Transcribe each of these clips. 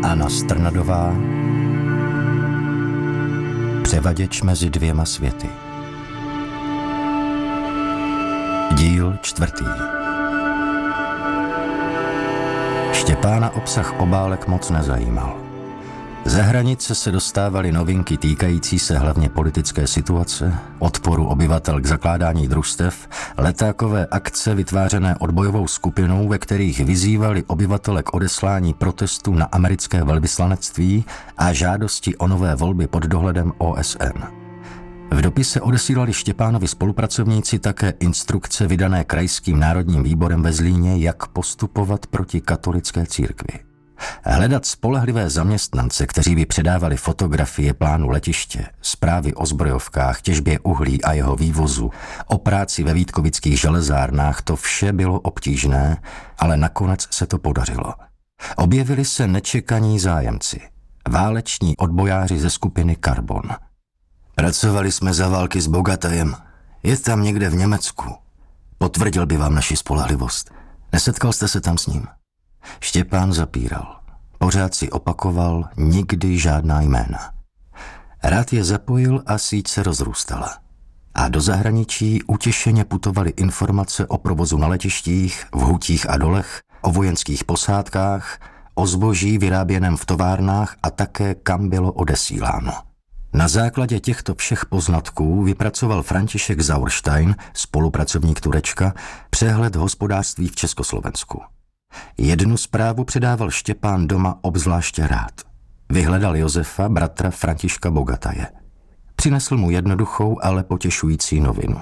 Anna Strnadová. Převaděč mezi dvěma světy. Díl 4. Štěpána obsah obálek moc nezajímal. Za hranice se dostávaly novinky týkající se hlavně politické situace, odporu obyvatel k zakládání družstev, letákové akce vytvářené odbojovou skupinou, ve kterých vyzývali obyvatele k odeslání protestů na americké velvyslanectví a žádosti o nové volby pod dohledem OSN. V dopise odesílali Štěpánovi spolupracovníci také instrukce vydané Krajským národním výborem ve Zlíně, jak postupovat proti katolické církvi. Hledat spolehlivé zaměstnance, kteří by předávali fotografie plánu letiště, zprávy o zbrojovkách, těžbě uhlí a jeho vývozu, o práci ve vítkovických železárnách, to vše bylo obtížné, ale nakonec se to podařilo. Objevili se nečekaní zájemci, váleční odbojáři ze skupiny Karbon. Pracovali jsme za války s Bogatajem. Je tam někde v Německu. Potvrdil by vám naši spolehlivost. Nesetkal jste se tam s ním? Štěpán zapíral. Pořád si opakoval nikdy žádná jména. Rád je zapojil a síť se rozrůstala. A do zahraničí utěšeně putovaly informace o provozu na letištích, v hutích a dolech, o vojenských posádkách, o zboží vyráběném v továrnách a také kam bylo odesíláno. Na základě těchto všech poznatků vypracoval František Zaurstein, spolupracovník Turečka, přehled hospodářství v Československu. Jednu zprávu předával Štěpán doma obzvláště rád. Vyhledal Josefa, bratra Františka Bogataje. Přinesl mu jednoduchou, ale potěšující novinu.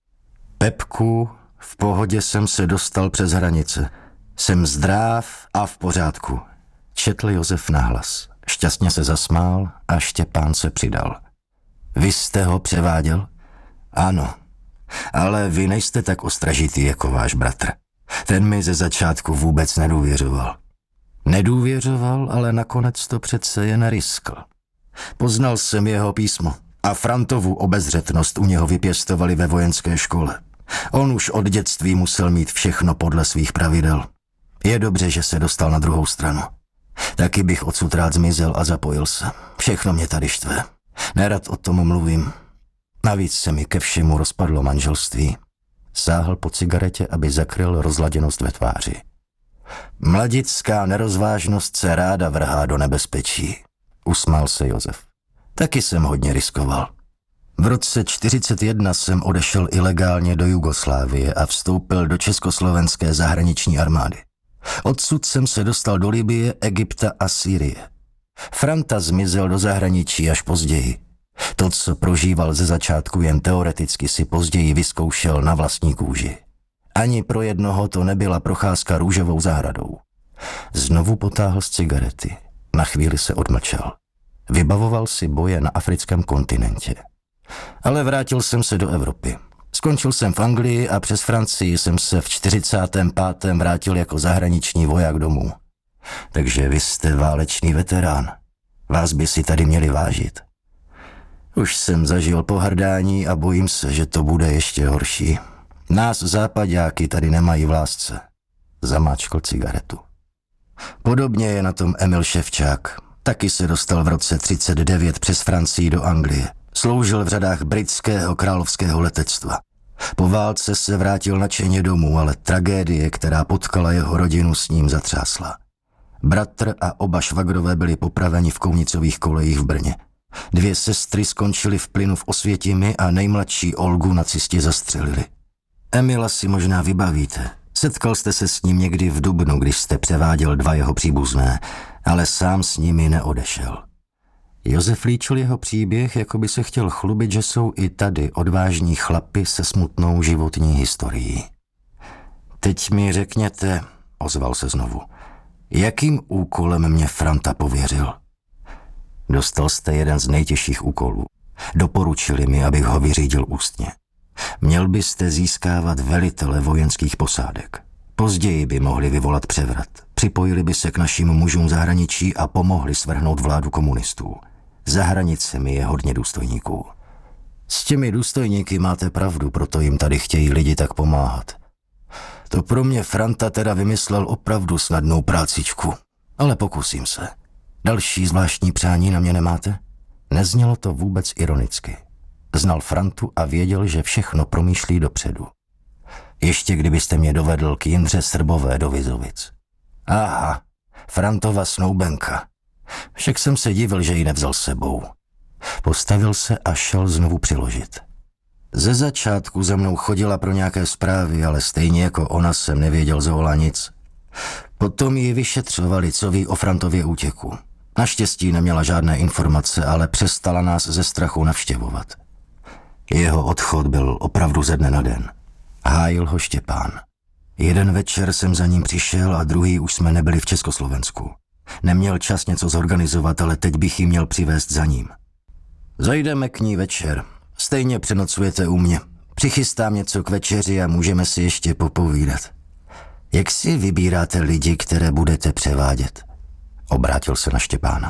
Pepku, v pohodě jsem se dostal přes hranice. Jsem zdráv a v pořádku, četl Josef nahlas. Šťastně se zasmál a Štěpán se přidal. Vy jste ho převáděl? Ano, ale vy nejste tak ostražitý jako váš bratr. Ten mi ze začátku vůbec nedůvěřoval. Nedůvěřoval, ale nakonec to přece jen riskl. Poznal jsem jeho písmo a Frantovu obezřetnost u něho vypěstovali ve vojenské škole. On už od dětství musel mít všechno podle svých pravidel. Je dobře, že se dostal na druhou stranu. Taky bych odsud rád zmizel a zapojil se. Všechno mě tady štve. Nerad o tom mluvím. Navíc se mi ke všemu rozpadlo manželství. Sáhl po cigaretě, aby zakryl rozladěnost ve tváři. Mladická nerozvážnost se ráda vrhá do nebezpečí, usmál se Josef. Taky jsem hodně riskoval. V roce 1941 jsem odešel ilegálně do Jugoslávie a vstoupil do československé zahraniční armády. Odsud jsem se dostal do Libye, Egypta a Sýrie. Franta zmizel do zahraničí až později. To, co prožíval ze začátku jen teoreticky, si později vyzkoušel na vlastní kůži. Ani pro jednoho to nebyla procházka růžovou zahradou. Znovu potáhl z cigarety. Na chvíli se odmlčel. Vybavoval si boje na africkém kontinentě. Ale vrátil jsem se do Evropy. Skončil jsem v Anglii a přes Francii jsem se v 45. vrátil jako zahraniční voják domů. Takže vy jste válečný veterán. Vás by si tady měli vážit. Už jsem zažil pohrdání a bojím se, že to bude ještě horší. Nás zápaďáky tady nemají v lásce. Zamáčkl cigaretu. Podobně je na tom Emil Ševčák. Taky se dostal v roce 1939 přes Francii do Anglie. Sloužil v řadách britského královského letectva. Po válce se vrátil nadšeně domů, ale tragédie, která potkala jeho rodinu, s ním zatřásla. Bratr a oba švagrové byli popraveni v Kounicových kolejích v Brně. 2 sestry skončily v plynu v Osvětimi a nejmladší Olgu nacisti zastřelili. Emila si možná vybavíte. Setkal jste se s ním někdy v dubnu, když jste převáděl 2 jeho příbuzné, ale sám s nimi neodešel. Josef líčil jeho příběh, jako by se chtěl chlubit, že jsou i tady odvážní chlapi se smutnou životní historií. Teď mi řekněte, ozval se znovu, jakým úkolem mě Franta pověřil? Dostal jste jeden z nejtěžších úkolů. Doporučili mi, abych ho vyřídil ústně. Měl byste získávat velitele vojenských posádek. Později by mohli vyvolat převrat. Připojili by se k našim mužům zahraničí a pomohli svrhnout vládu komunistů. Za hranicemi je hodně důstojníků. S těmi důstojníky máte pravdu, proto jim tady chtějí lidi tak pomáhat. To pro mě Franta teda vymyslel opravdu snadnou prácičku, ale pokusím se. Další zvláštní přání na mě nemáte? Neznělo to vůbec ironicky. Znal Frantu a věděl, že všechno promýšlí dopředu. Ještě kdybyste mě dovedl k Jindře Srbové do Vizovic. Aha, Frantova snoubenka. Však jsem se divil, že ji nevzal s sebou. Postavil se a šel znovu přiložit. Ze začátku za mnou chodila pro nějaké zprávy, ale stejně jako ona jsem nevěděl zhola nic. Potom ji vyšetřovali, co ví o Frantově útěku. Naštěstí neměla žádné informace, ale přestala nás ze strachu navštěvovat. Jeho odchod byl opravdu ze dne na den. Hájil ho Štěpán. Jeden večer jsem za ním přišel a druhý už jsme nebyli v Československu. Neměl čas něco zorganizovat, ale teď bych ji měl přivést za ním. Zajdeme k ní večer. Stejně přenocujete u mě. Přichystám něco k večeři a můžeme si ještě popovídat. Jak si vybíráte lidi, které budete převádět? Obrátil se na Štěpána.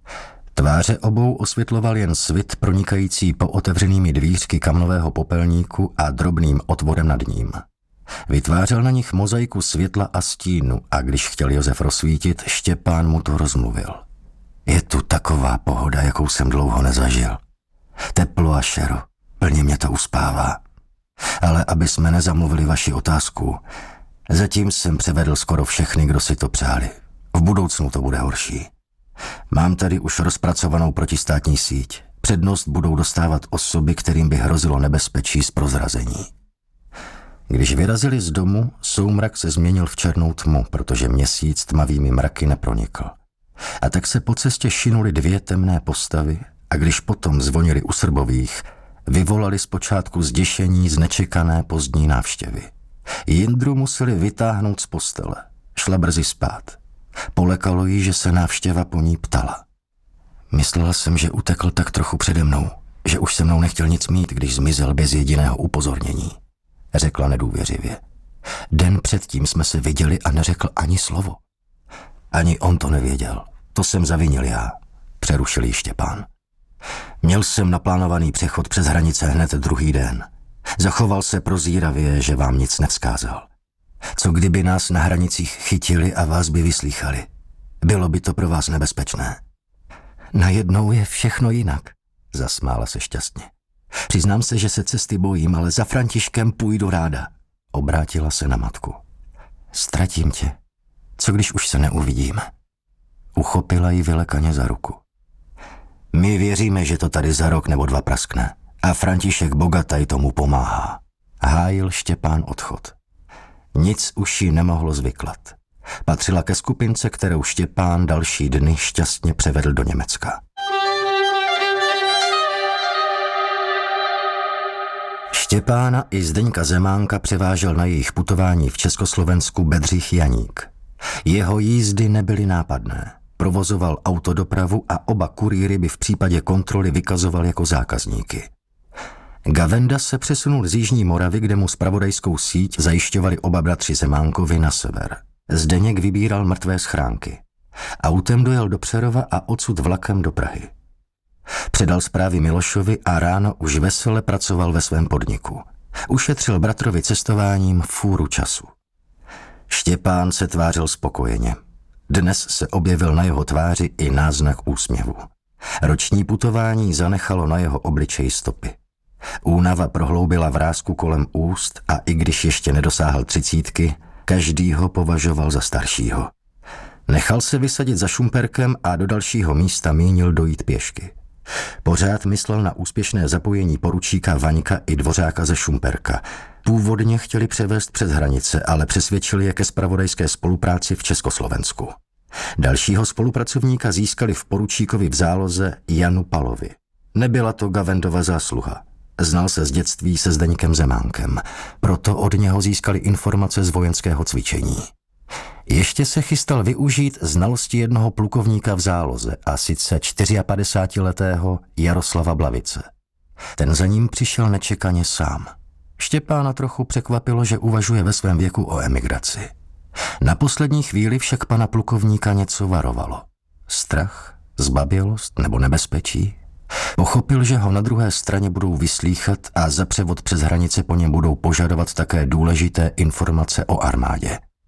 Tváře obou osvětloval jen svit pronikající po otevřenými dvířky kamnového popelníku a drobným otvorem nad ním. Vytvářel na nich mozaiku světla a stínu a když chtěl Josef rozsvítit, Štěpán mu to rozmluvil. Je tu taková pohoda, jakou jsem dlouho nezažil. Teplo a šero, plně mě to uspává. Ale aby jsme nezamluvili vaši otázku, zatím jsem převedl skoro všechny, kdo si to přáli. V budoucnu to bude horší. Mám tady už rozpracovanou protistátní síť. Přednost budou dostávat osoby, kterým by hrozilo nebezpečí z prozrazení. Když vyrazili z domu, soumrak se změnil v černou tmu, protože měsíc tmavými mraky nepronikl. A tak se po cestě šinuly dvě temné postavy a když potom zvonili u Srbových, vyvolali zpočátku zděšení z nečekané pozdní návštěvy. Jindru museli vytáhnout z postele. Šla brzy spát. Polekalo jí, že se návštěva po ní ptala. Myslela jsem, že utekl tak trochu přede mnou, že už se mnou nechtěl nic mít, když zmizel bez jediného upozornění, řekla nedůvěřivě. Den předtím jsme se viděli a neřekl ani slovo. Ani on to nevěděl. To jsem zavinil já, přerušil jí Štěpán. Měl jsem naplánovaný přechod přes hranice hned druhý den. Zachoval se prozíravě, že vám nic nevzkázal. Co kdyby nás na hranicích chytili a vás by vyslýchali? Bylo by to pro vás nebezpečné. Najednou je všechno jinak, zasmála se šťastně. Přiznám se, že se cesty bojím, ale za Františkem půjdu ráda. Obrátila se na matku. Ztratím tě. Co když už se neuvidíme? Uchopila ji vylekaně za ruku. My věříme, že to tady za rok nebo dva praskne. A František Bogataj tomu pomáhá. Hájil Štěpán odchod. Nic už jí nemohlo zvyklat. Patřila ke skupince, kterou Štěpán další dny šťastně převedl do Německa. Štěpána i Zdeňka Zemánka převážel na jejich putování v Československu Bedřich Janík. Jeho jízdy nebyly nápadné. Provozoval autodopravu a oba kurýry by v případě kontroly vykazoval jako zákazníky. Gavenda se přesunul z Jižní Moravy, kde mu zpravodajskou síť zajišťovali oba bratři Zemánkovi na sever. Zdeněk vybíral mrtvé schránky. Autem dojel do Přerova a odsud vlakem do Prahy. Předal zprávy Milošovi a ráno už vesele pracoval ve svém podniku. Ušetřil bratrovi cestováním fůru času. Štěpán se tvářil spokojeně. Dnes se objevil na jeho tváři i náznak úsměvu. Roční putování zanechalo na jeho obličeji stopy. Únava prohloubila vrásku kolem úst a i když ještě nedosáhl 30, každý ho považoval za staršího. Nechal se vysadit za Šumperkem a do dalšího místa mínil dojít pěšky. Pořád myslel na úspěšné zapojení poručíka Vaňka i dvořáka ze Šumperka. Původně chtěli převést přes hranice, ale přesvědčili je ke zpravodajské spolupráci v Československu. Dalšího spolupracovníka získali v poručíkovi v záloze Janu Palovi. Nebyla to Gavendova zásluha. Znal se z dětství se Zdeňkem Zemánkem, proto od něho získali informace z vojenského cvičení. Ještě se chystal využít znalosti jednoho plukovníka v záloze, a sice 54letého Jaroslava Blavice. Ten za ním přišel nečekaně sám. Štěpána trochu překvapilo, že uvažuje ve svém věku o emigraci. Na poslední chvíli však pana plukovníka něco varovalo. Strach, zbabělost nebo nebezpečí? Pochopil, že ho na druhé straně budou vyslýchat a za převod přes hranice po něm budou požadovat také důležité informace o armádě.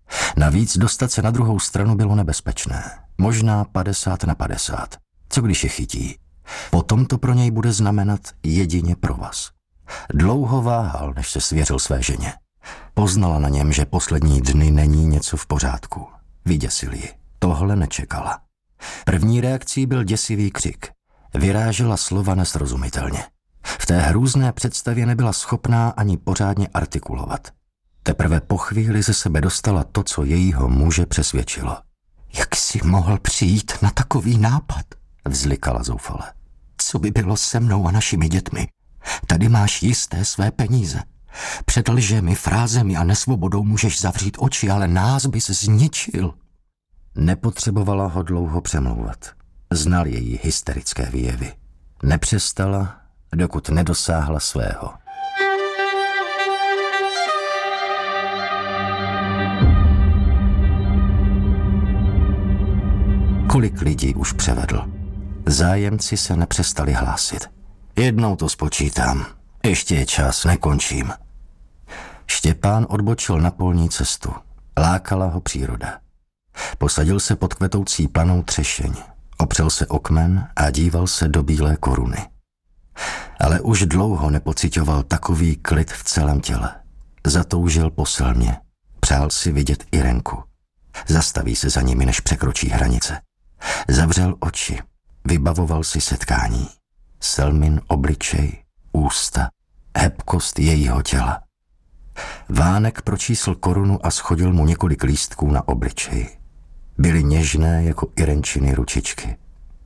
Navíc dostat se na druhou stranu bylo nebezpečné. Možná 50/50. Co když je chytí? Potom to pro něj bude znamenat jedině provaz. Dlouho váhal, než se svěřil své ženě. Poznala na něm, že poslední dny není něco v pořádku. Vyděsil ji. Tohle nečekala. První reakcí byl děsivý křik. Vyrážela slova nesrozumitelně. V té hrůzné představě nebyla schopná ani pořádně artikulovat. Teprve po chvíli ze sebe dostala to, co jejího muže přesvědčilo. Jak jsi mohl přijít na takový nápad? Vzlikala zoufale. Co by bylo se mnou a našimi dětmi? Tady máš jisté své peníze. Před lžemi, frázemi a nesvobodou můžeš zavřít oči, ale nás bys zničil. Nepotřebovala ho dlouho přemlouvat. Znal její hysterické výjevy. Nepřestala, dokud nedosáhla svého. Kolik lidí už převedl? Zájemci se nepřestali hlásit. Jednou to spočítám. Ještě je čas, nekončím. Štěpán odbočil na polní cestu. Lákala ho příroda. Posadil se pod kvetoucí planou třešeň. Opřel se o kmen a díval se do bílé koruny. Ale už dlouho nepociťoval takový klid v celém těle. Zatoužil po Selmě. Přál si vidět Irenku. Zastaví se za nimi, než překročí hranice. Zavřel oči. Vybavoval si setkání. Selmin obličej, ústa, hebkost jejího těla. Vánek pročísl korunu a schodil mu několik lístků na obličej. Byly něžné jako Irenčiny ručičky.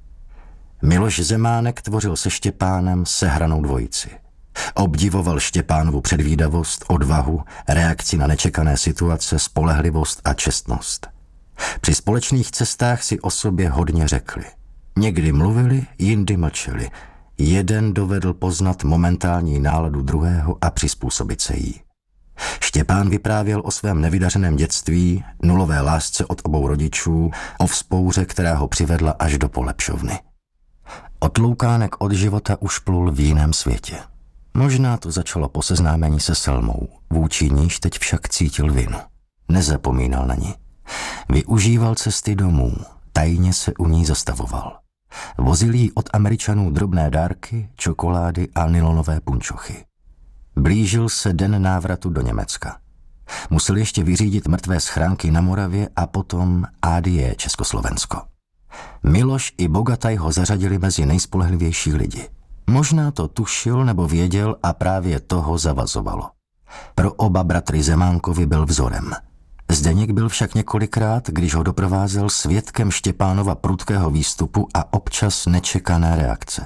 Miloš Zemánek tvořil se Štěpánem sehranou dvojici. Obdivoval Štěpánovu předvídavost, odvahu, reakci na nečekané situace, spolehlivost a čestnost. Při společných cestách si o sobě hodně řekli. Někdy mluvili, jindy mlčeli. Jeden dovedl poznat momentální náladu druhého a přizpůsobit se jí. Štěpán vyprávěl o svém nevydařeném dětství, nulové lásce od obou rodičů, o vzpouře, která ho přivedla až do polepšovny. Otloukánek od života už plul v jiném světě. Možná to začalo po seznámení se Selmou, vůči níž teď však cítil vinu. Nezapomínal na ní. Využíval cesty domů, tajně se u ní zastavoval. Vozil jí od Američanů drobné dárky, čokolády a nylonové punčochy. Blížil se den návratu do Německa. Musel ještě vyřídit mrtvé schránky na Moravě a potom ADE Československo. Miloš i Bogataj ho zařadili mezi nejspolehlivější lidi. Možná to tušil nebo věděl a právě to ho zavazovalo. Pro oba bratry Zemánkovi byl vzorem. Zdeněk byl však několikrát, když ho doprovázel svědkem Štěpánova prudkého výstupu a občas nečekané reakce.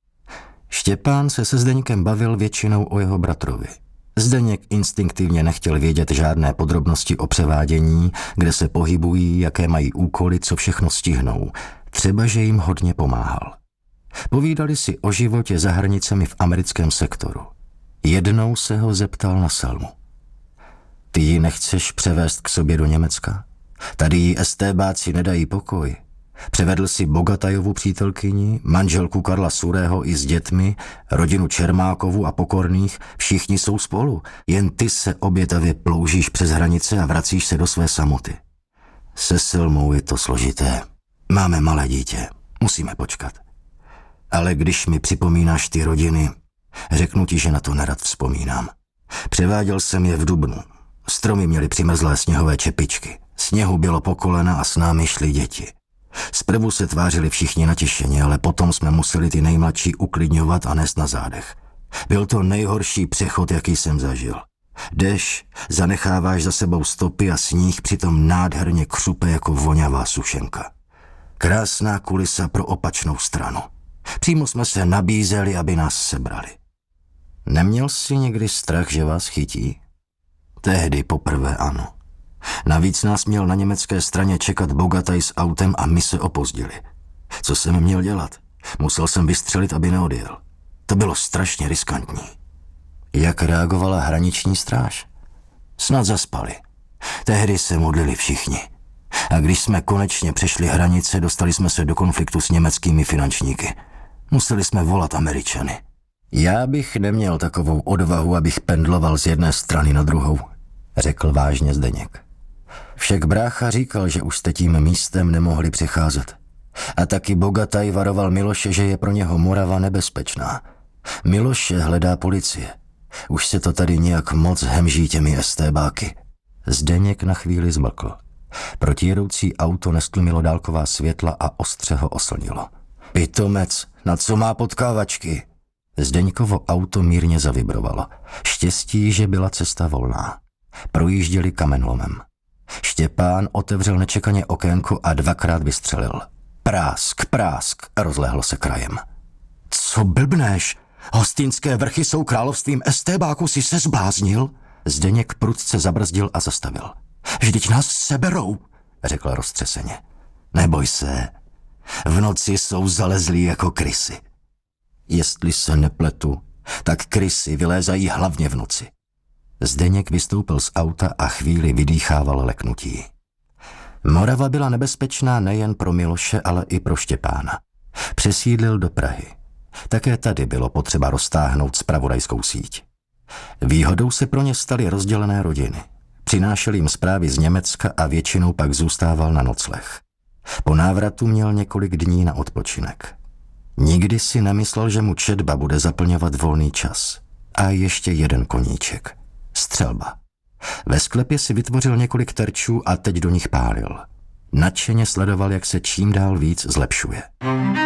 Štěpán se Zdeňkem bavil většinou o jeho bratrovi. Zdeněk instinktivně nechtěl vědět žádné podrobnosti o převádění, kde se pohybují, jaké mají úkoly, co všechno stihnou. Třeba, že jim hodně pomáhal. Povídali si o životě za hranicemi v americkém sektoru. Jednou se ho zeptal na Selmu. Ty ji nechceš převést k sobě do Německa? Tady jí estébáci nedají pokoj. Převedl si Bogatajovu přítelkyni, manželku Karla Surého i s dětmi, rodinu Čermákovu a Pokorných, všichni jsou spolu. Jen ty se obětavě ploužíš přes hranice a vracíš se do své samoty. Se Selmou je to složité. Máme malé dítě, musíme počkat. Ale když mi připomínáš ty rodiny, řeknu ti, že na to nerad vzpomínám. Převáděl jsem je v dubnu. Stromy měly přimrzlé sněhové čepičky. Sněhu bylo po kolena a s námi šly děti. Zprvu se tvářili všichni natěšeně, ale potom jsme museli ty nejmladší uklidňovat a nést na zádech. Byl to nejhorší přechod, jaký jsem zažil. Jdeš, zanecháváš za sebou stopy a sníh přitom nádherně křupe jako voňavá sušenka. Krásná kulisa pro opačnou stranu. Přímo jsme se nabízeli, aby nás sebrali. Neměl jsi někdy strach, že vás chytí? Tehdy poprvé ano. Navíc nás měl na německé straně čekat Bogataj s autem a my se opozdili. Co jsem měl dělat? Musel jsem vystřelit, aby neodjel. To bylo strašně riskantní. Jak reagovala hraniční stráž? Snad zaspali. Tehdy se modlili všichni. A když jsme konečně přešli hranice, dostali jsme se do konfliktu s německými finančníky. Museli jsme volat Američany. Já bych neměl takovou odvahu, abych pendloval z jedné strany na druhou, řekl vážně Zdeněk. Však brácha říkal, že už jste tím místem nemohli přecházet. A taky Bogataj varoval Miloše, že je pro něho Morava nebezpečná. Miloše hledá policie. Už se to tady nějak moc hemží těmi estébáky. Zdeněk na chvíli zmlkl. Protijedoucí auto nestlumilo dálková světla a ostře ho oslnilo. Pitomec, na co má potkávačky? Zdeňkovo auto mírně zavibrovalo. Štěstí, že byla cesta volná. Projížděli kamenlomem. Štěpán otevřel nečekaně okénko a 2krát vystřelil. Prásk, prásk, rozlehlo se krajem. Co blbneš? Hostinské vrchy jsou královstvím estébáku, si se zbláznil? Zdeněk prudce zabrzdil a zastavil. Vždyť nás seberou, řekl roztřeseně. Neboj se, v noci jsou zalezlí jako krysy. Jestli se nepletu, tak krysy vylézají hlavně v noci. Zdeněk vystoupil z auta a chvíli vydýchával leknutí. Morava byla nebezpečná nejen pro Miloše, ale i pro Štěpána. Přesídlil do Prahy. Také tady bylo potřeba roztáhnout zpravodajskou síť. Výhodou se pro ně staly rozdělené rodiny. Přinášel jim zprávy z Německa a většinou pak zůstával na nocleh. Po návratu měl několik dní na odpočinek. Nikdy si nemyslel, že mu četba bude zaplňovat volný čas. A ještě jeden koníček. Střelba. Ve sklepě si vytvořil několik terčů a teď do nich pálil. Nadšeně sledoval, jak se čím dál víc zlepšuje.